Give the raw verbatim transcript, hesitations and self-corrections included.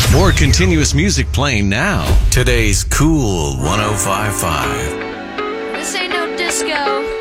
More continuous music playing now. Today's Cool one oh five point five. This ain't no disco.